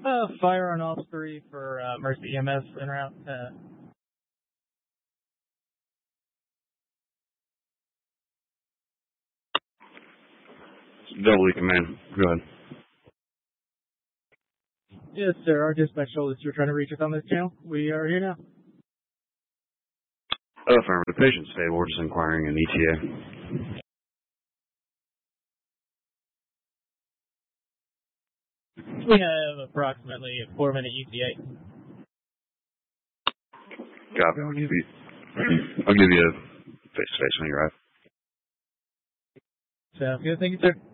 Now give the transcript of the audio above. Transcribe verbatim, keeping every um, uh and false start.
Uh, fire on all three for uh, Mercy E M S en route. Uh, Double E command. Go ahead. yes, sir. Our dispatch told us you were trying to reach us on this channel. We are here now. Oh, affirmative. Patient stable. We're just inquiring an E T A. We have approximately a four-minute E T A. Copy. I'll give you, I'll give you a face-to-face when you arrive. Sounds good. Thank you, sir.